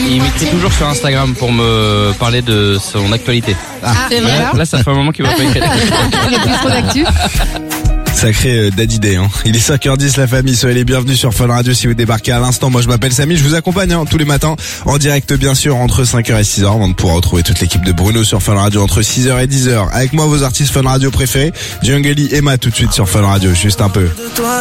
Il m'écrit toujours sur Instagram pour me parler de son actualité. C'est vrai. Là, ça fait un moment qu'il m'a pas écrit. Il y a plus trop d'actu. Sacré Daddy Day, hein. Il est 5h10 la famille, soyez les bienvenus sur Fun Radio si vous débarquez à l'instant. Moi je m'appelle Samy, je vous accompagne tous les matins en direct bien sûr entre 5h et 6h avant de pouvoir retrouver toute l'équipe de Bruno sur Fun Radio entre 6h et 10h. Avec moi vos artistes Fun Radio préférés, Jungle, Emma tout de suite sur Fun Radio, juste un peu.